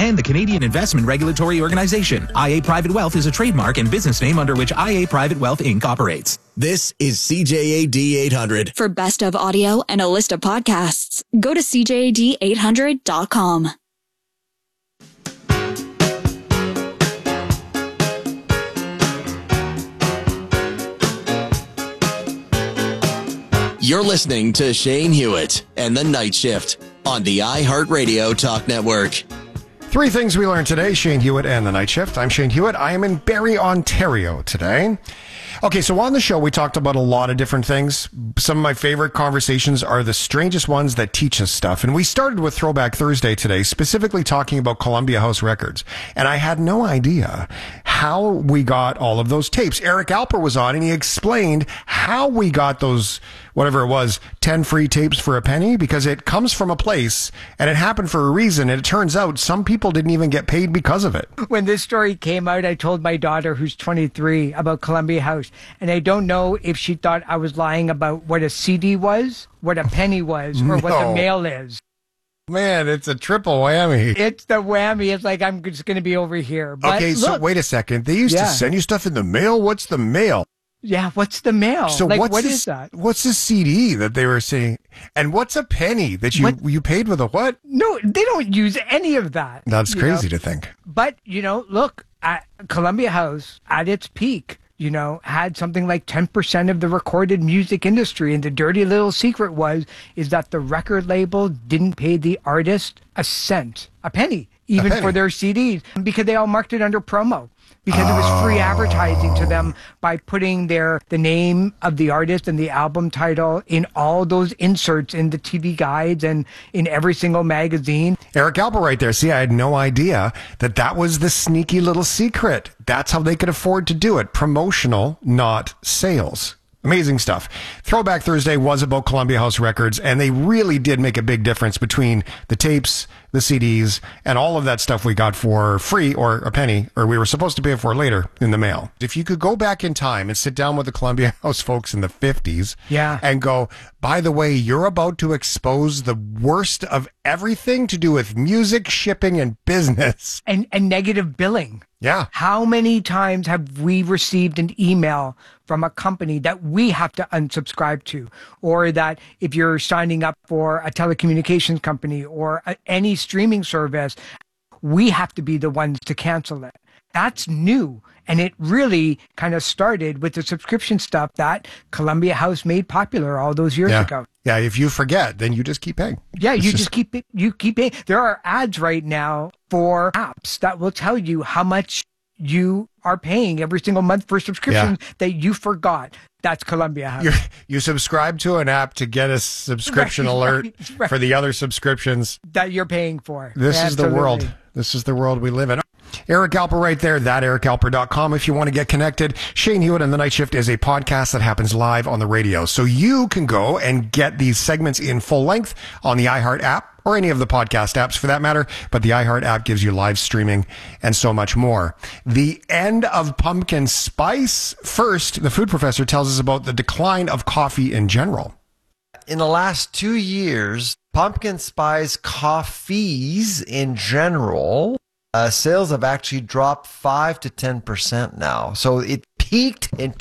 and the Canadian Investment Regulatory Organization. IA Private Wealth is a trademark and business name under which IA Private Wealth Inc. operates. This is CJAD 800. For best of audio and a list of podcasts, go to CJAD800.com. You're listening to Shane Hewitt and the Night Shift on the iHeartRadio Talk Network. Three things we learned today, Shane Hewitt and the Night Shift. I'm Shane Hewitt. I am in Barrie, Ontario today. Okay, so on the show, we talked about a lot of different things. Some of my favorite conversations are the strangest ones that teach us stuff. And we started with Throwback Thursday today, specifically talking about Columbia House Records. And I had no idea how we got all of those tapes. Eric Alper was on and he explained how we got those, whatever it was, 10 free tapes for a penny, because it comes from a place and it happened for a reason. And it turns out some people didn't even get paid because of it. When this story came out, I told my daughter, who's 23, about Columbia House. And I don't know if she thought I was lying about what a CD was, what a penny was, or what the mail is. Man, it's a triple whammy. It's the whammy. It's like I'm just going to be over here. But okay, look, so wait a second. They used to send you stuff in the mail? What's the mail? Yeah, what's the mail? So like, what is that? What's the CD that they were saying? And what's a penny that you paid with a what? No, they don't use any of that. That's crazy to think. But, look, at Columbia House, at its peak, had something like 10% of the recorded music industry. And the dirty little secret is that the record label didn't pay the artist a penny, for their CDs, because they all marked it under promo. Because it was free advertising to them by putting the name of the artist and the album title in all those inserts in the TV guides and in every single magazine. Eric Alper right there. See, I had no idea that was the sneaky little secret. That's how they could afford to do it. Promotional, not sales. Amazing stuff. Throwback Thursday was about Columbia House Records, and they really did make a big difference between the tapes, the CDs, and all of that stuff we got for free or a penny, or we were supposed to pay for later in the mail. If you could go back in time and sit down with the Columbia House folks in the 50s and go, by the way, you're about to expose the worst of everything to do with music, shipping, and business. And negative billing. Yeah. How many times have we received an email from a company that we have to unsubscribe to, or that if you're signing up for a telecommunications company or any streaming service, we have to be the ones to cancel it? That's new. And it really kind of started with the subscription stuff that Columbia House made popular all those years ago. Yeah, if you forget, then you just keep paying. Yeah, you keep paying. There are ads right now for apps that will tell you how much you are paying every single month for subscriptions that you forgot. That's Columbia House. You subscribe to an app to get a subscription alert for the other subscriptions that you're paying for. This is the world. This is the world we live in. Eric Alper right there, thatericalper.com if you want to get connected. Shane Hewitt and the Night Shift is a podcast that happens live on the radio. So you can go and get these segments in full length on the iHeart app or any of the podcast apps for that matter. But the iHeart app gives you live streaming and so much more. The end of pumpkin spice. First, the food professor tells us about the decline of coffee in general. In the last 2 years, pumpkin spice coffees in general, sales have actually dropped 5 to 10% now. So it peaked in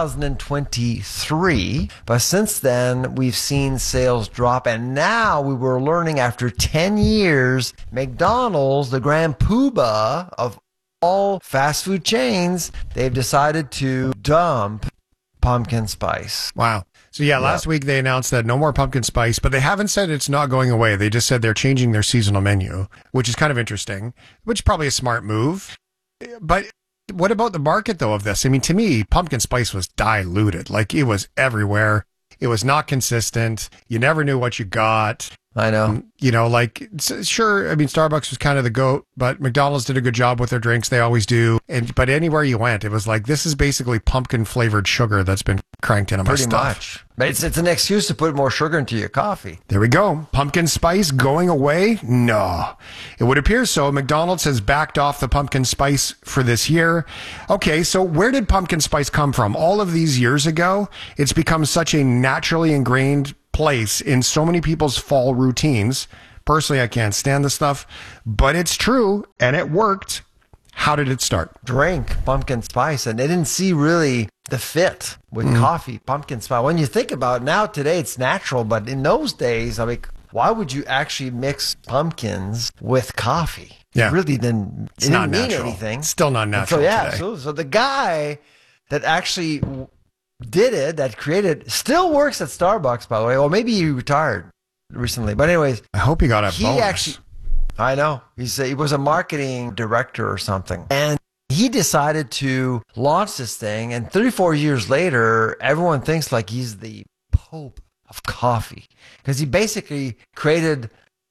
2023, but since then we've seen sales drop. And now we were learning after 10 years, McDonald's, the grand poobah of all fast food chains, they've decided to dump pumpkin spice. Wow. So last week they announced that no more pumpkin spice, but they haven't said it's not going away. They just said they're changing their seasonal menu, which is kind of interesting, which is probably a smart move. But what about the market though of this? I mean, to me, pumpkin spice was diluted. Like it was everywhere. It was not consistent. You never knew what you got. I know. Sure, I mean, Starbucks was kind of the GOAT, but McDonald's did a good job with their drinks. They always do. But anywhere you went, it was like, this is basically pumpkin-flavored sugar that's been cranked into my stuff. Pretty much. But it's an excuse to put more sugar into your coffee. There we go. Pumpkin spice going away? No. It would appear so. McDonald's has backed off the pumpkin spice for this year. Okay, so where did pumpkin spice come from? All of these years ago, it's become such a naturally ingrained place in so many people's fall routines. Personally, I can't stand the stuff, but it's true and it worked. How did it start? Drink pumpkin spice, and they didn't see really the fit with coffee, pumpkin spice. When you think about it, now today it's natural, but in those days, I mean, why would you actually mix pumpkins with coffee? Yeah. It really didn't, It's not mean natural. anything. It's still not natural today. So the guy that actually did it, that created, still works at Starbucks, by the way. Or maybe he retired recently. But anyways, I hope he got a he bonus. actually, I know, he was a marketing director or something. And he decided to launch this thing. And 34 years later, everyone thinks like he's the Pope of coffee. Because he basically created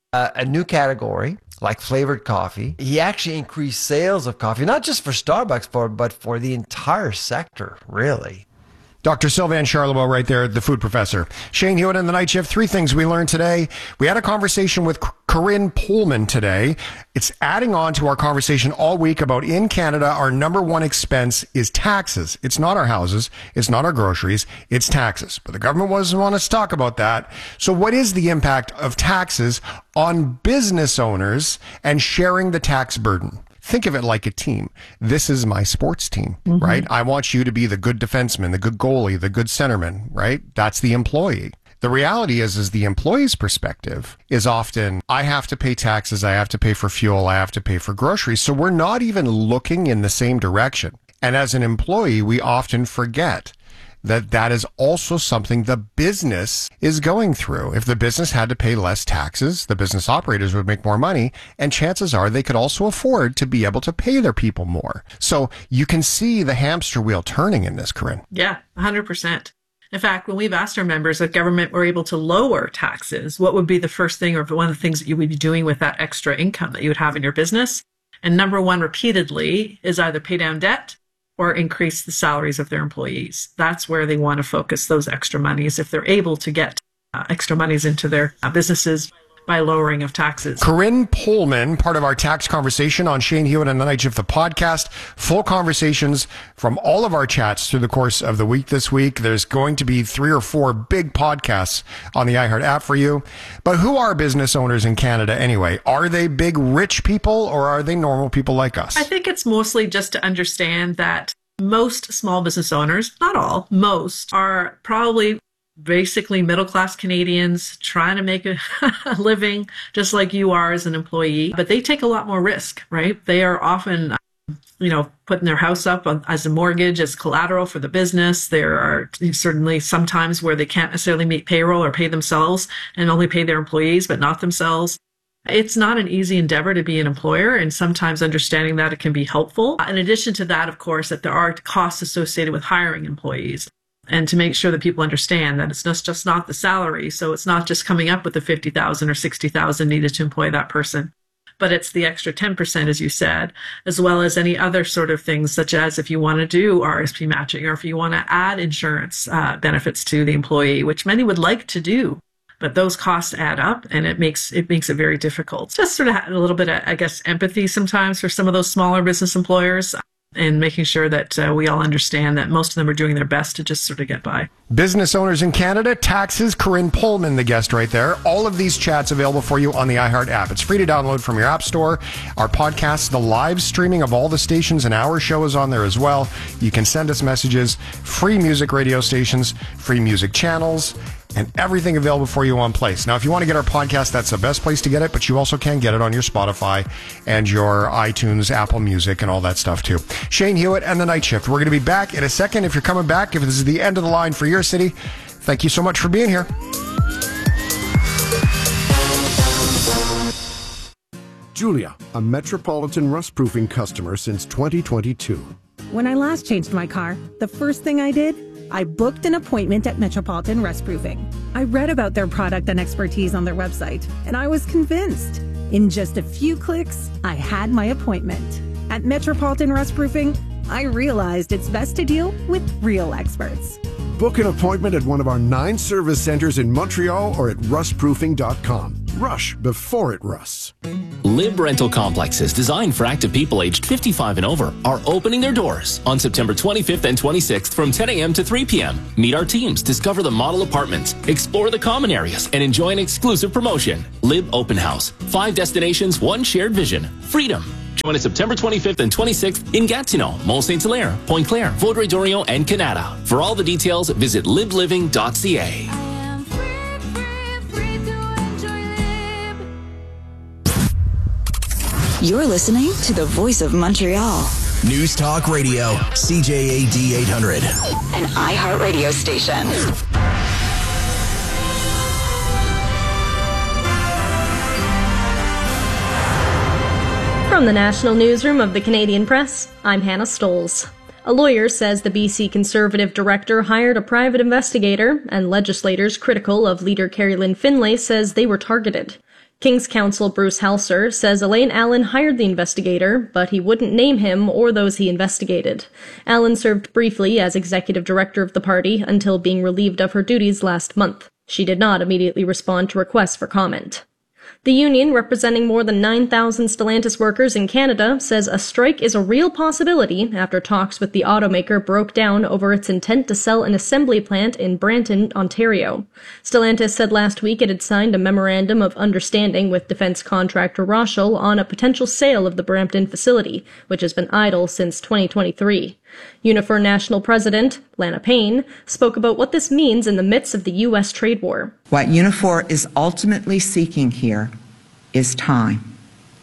a new category, like flavored coffee. He actually increased sales of coffee, not just for Starbucks, but for the entire sector, really. Dr. Sylvain Charlebois right there, the food professor. Shane Hewitt in the Night Shift. 3 things we learned today. We had a conversation with Corinne Pullman today. It's adding on to our conversation all week about in Canada, our number one expense is taxes. It's not our houses. It's not our groceries. It's taxes. But the government doesn't want us to talk about that. So what is the impact of taxes on business owners and sharing the tax burden? Think of it like a team. This is my sports team, right? I want you to be the good defenseman, the good goalie, the good centerman, right? That's the employee. The reality is the employee's perspective is often, I have to pay taxes, I have to pay for fuel, I have to pay for groceries. So we're not even looking in the same direction. And as an employee, we often forget that is also something the business is going through. If the business had to pay less taxes, the business operators would make more money, and chances are they could also afford to be able to pay their people more. So you can see the hamster wheel turning in this, Corinne. Yeah, 100%. In fact, when we've asked our members if government were able to lower taxes, what would be the first thing or one of the things that you would be doing with that extra income that you would have in your business? And number one repeatedly is either pay down debt or increase the salaries of their employees. That's where they want to focus those extra monies if they're able to get extra monies into their businesses by lowering of taxes. Corinne Pullman, part of our tax conversation on Shane Hewitt and the Night Shift, the podcast. Full conversations from all of our chats through the course of the week this week. There's going to be 3 or 4 big podcasts on the iHeart app for you. But who are business owners in Canada anyway? Are they big, rich people or are they normal people like us? I think it's mostly just to understand that most small business owners, not all, most, are probably basically middle-class Canadians trying to make a living just like you are as an employee, but they take a lot more risk, right? They are often, putting their house up as a mortgage, as collateral for the business. There are certainly some times where they can't necessarily meet payroll or pay themselves and only pay their employees, but not themselves. It's not an easy endeavor to be an employer, and sometimes understanding that it can be helpful. In addition to that, of course, that there are costs associated with hiring employees. And to make sure that people understand that it's just not the salary. So it's not just coming up with the $50,000 or $60,000 needed to employ that person, but it's the extra 10%, as you said, as well as any other sort of things, such as if you want to do RSP matching or if you want to add insurance benefits to the employee, which many would like to do. But those costs add up and it makes it very difficult. Just sort of a little bit of, empathy sometimes for some of those smaller business employers. And making sure that we all understand that most of them are doing their best to just sort of get by. Business owners in Canada, taxes, Corinne Pullman, the guest right there. All of these chats available for you on the iHeart app. It's free to download from your app store. Our podcast, the live streaming of all the stations and our show is on there as well. You can send us messages, free music radio stations, free music channels, and everything available for you on place. Now, if you want to get our podcast, that's the best place to get it, but you also can get it on your Spotify and your iTunes, Apple Music, and all that stuff too. Shane Hewitt and the Night Shift. We're going to be back in a second. If you're coming back, if this is the end of the line for your city, thank you so much for being here. Julia, a Metropolitan rust-proofing customer since 2022. When I last changed my car, the first thing I did, I booked an appointment at Metropolitan Rust Proofing. I read about their product and expertise on their website, and I was convinced. In just a few clicks, I had my appointment. At Metropolitan Rust Proofing, I realized it's best to deal with real experts. Book an appointment at one of our 9 service centers in Montreal or at rustproofing.com. rush before it rusts. Lib Rental Complexes designed for active people aged 55 and over are opening their doors on September 25th and 26th from 10 a.m. to 3 p.m. Meet our teams, discover the model apartments, explore the common areas, and enjoy an exclusive promotion. Lib Open House. 5 destinations, 1 shared vision. Freedom. Join us September 25th and 26th in Gatineau, Mont Saint-Hilaire, Pointe-Claire, Vaudreuil-Dorion, and Canada. For all the details, visit libliving.ca. You're listening to the Voice of Montreal. News Talk Radio, CJAD 800. An iHeartRadio station. From the National Newsroom of the Canadian Press, I'm Hannah Stoles. A lawyer says the BC Conservative director hired a private investigator, and legislators critical of leader Carrie Lynn Finlay says they were targeted. King's Counsel Bruce Halser says Elaine Allen hired the investigator, but he wouldn't name him or those he investigated. Allen served briefly as executive director of the party until being relieved of her duties last month. She did not immediately respond to requests for comment. The union, representing more than 9,000 Stellantis workers in Canada, says a strike is a real possibility after talks with the automaker broke down over its intent to sell an assembly plant in Brampton, Ontario. Stellantis said last week it had signed a memorandum of understanding with defense contractor Roshel on a potential sale of the Brampton facility, which has been idle since 2023. Unifor National President Lana Payne spoke about what this means in the midst of the U.S. trade war. What Unifor is ultimately seeking here is time.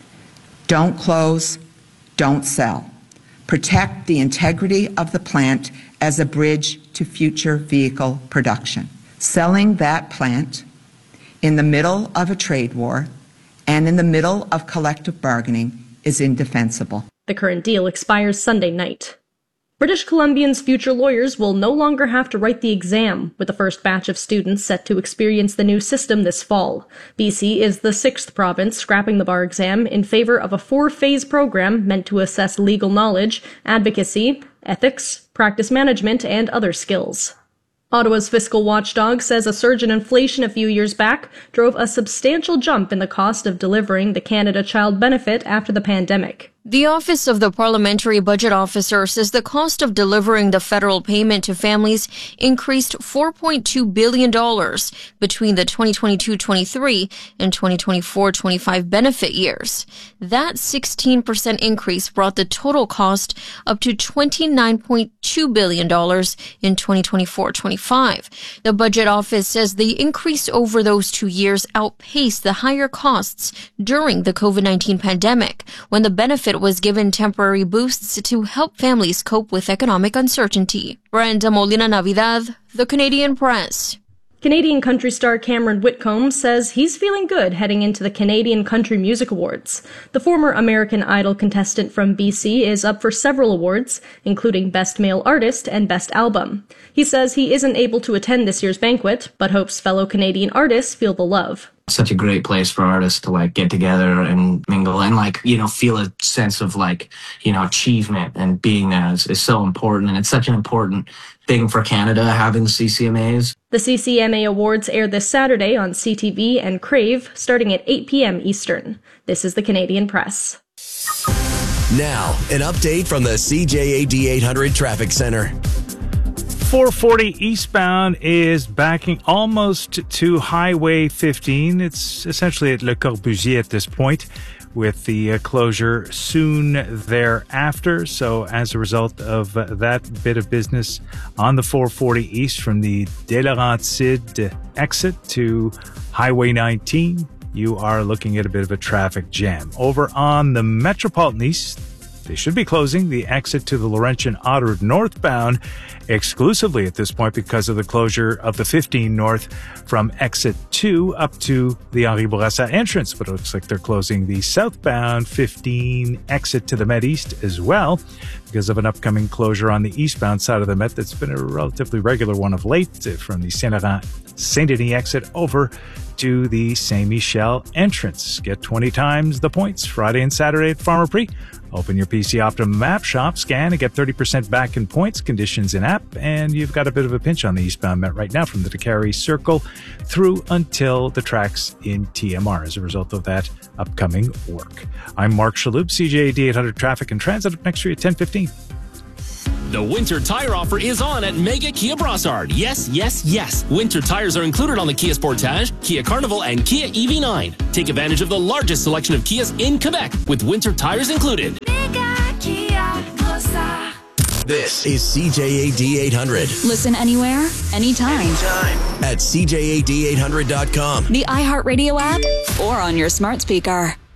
Don't close, don't sell. Protect the integrity of the plant as a bridge to future vehicle production. Selling that plant in the middle of a trade war and in the middle of collective bargaining is indefensible. The current deal expires Sunday night. British Columbians' future lawyers will no longer have to write the exam, with the first batch of students set to experience the new system this fall. BC is the 6th province scrapping the bar exam in favor of a 4-phase program meant to assess legal knowledge, advocacy, ethics, practice management, and other skills. Ottawa's fiscal watchdog says a surge in inflation a few years back drove a substantial jump in the cost of delivering the Canada Child Benefit after the pandemic. The Office of the Parliamentary Budget Officer says the cost of delivering the federal payment to families increased $4.2 billion between the 2022-23 and 2024-25 benefit years. That 16% increase brought the total cost up to $29.2 billion in 2024-25. The Budget Office says the increase over those 2 years outpaced the higher costs during the COVID-19 pandemic, when the benefit was given temporary boosts to help families cope with economic uncertainty. Brenda Molina Navidad, The Canadian Press. Canadian country star Cameron Whitcomb says he's feeling good heading into the Canadian Country Music Awards. The former American Idol contestant from BC is up for several awards, including Best Male Artist and Best Album. He says he isn't able to attend this year's banquet, but hopes fellow Canadian artists feel the love. Such a great place for artists to get together and mingle and feel a sense of achievement, and being there is so important. And it's such an important thing for Canada having the CCMAs. The CCMA Awards air this Saturday on CTV and Crave starting at 8 p.m. Eastern. This is the Canadian Press. Now, an update from the CJAD 800 Traffic Center. 440 eastbound is backing almost to Highway 15. It's essentially at Le Corbusier at this point, with the closure soon thereafter. So as a result of that bit of business on the 440 east from the De Laurentides exit to Highway 19, you are looking at a bit of a traffic jam. Over on the Metropolitan East, they should be closing the exit to the Laurentian Ottawa northbound exclusively at this point because of the closure of the 15 north from exit 2 up to the Henri Bourassa entrance. But it looks like they're closing the southbound 15 exit to the Met East as well because of an upcoming closure on the eastbound side of the Met that's been a relatively regular one of late from the Saint-Laurent Saint-Denis exit over to the Saint Michel entrance. Get 20 times the points Friday and Saturday at Farmer Prix. Open your PC Optimum app, shop, scan, and get 30% back in points. Conditions in app. And you've got a bit of a pinch on the eastbound Met right now from the Décarie Circle through until the tracks in TMR as a result of that upcoming work. I'm Mark Shalhoub, CJAD 800 Traffic and Transit up next year at 10:15. The winter tire offer is on at Mega Kia Brossard. Yes, yes, yes. Winter tires are included on the Kia Sportage, Kia Carnival, and Kia EV9. Take advantage of the largest selection of Kias in Quebec with winter tires included. Mega Kia Brossard. This is CJAD 800. Listen anywhere, anytime. At CJAD800.com. The iHeartRadio app or on your smart speaker.